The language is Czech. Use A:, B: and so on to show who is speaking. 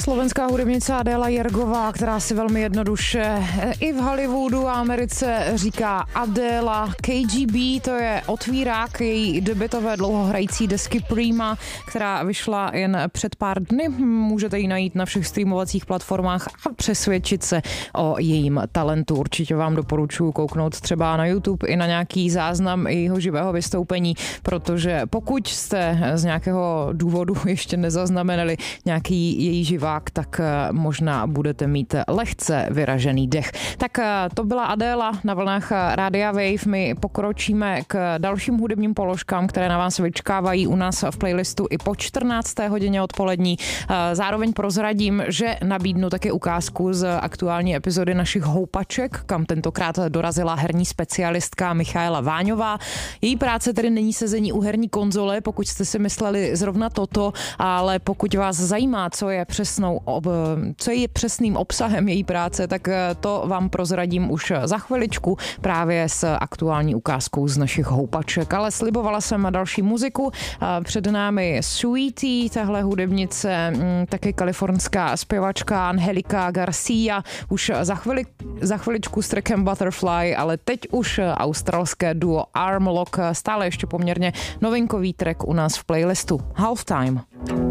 A: Slovenská hudebnice Adéla Jergová, která si velmi jednoduše i v Hollywoodu a Americe říká Adéla. KGB, to je otvírák její debutové dlouhohrající desky Prima, která vyšla jen před pár dny. Můžete ji najít na všech streamovacích platformách a přesvědčit se o jejím talentu. Určitě vám doporučuji kouknout třeba na YouTube i na nějaký záznam jejího živého vystoupení, protože pokud jste z nějakého důvodu ještě nezaznamenali nějaký její živák, tak možná budete mít lehce vyražený dech. Tak to byla Adéla na vlnách Rádia Wave. My pokročíme k dalším hudebním položkám, které na vás vyčkávají u nás v playlistu i po 14. hodině odpolední. Zároveň prozradím, že nabídnu taky ukázku z aktuální epizody našich houpaček, kam tentokrát dorazila herní specialistka Michaela Váňová. Její práce tedy není sezení u herní konzole, pokud jste si mysleli zrovna toto, ale pokud vás zajímá, co je přesným obsahem její práce, tak to vám prozradím už za chviličku právě s aktuální ukázkou z našich houpaček. Ale slibovala jsem další muziku. Před námi Sweetie, tahle hudebnice, taky kalifornská zpěvačka Angelica Garcia, už za chviličku s trackem Butterfly, ale teď už australské duo Armlock, stále ještě poměrně novinkový track u nás v playlistu Halftime.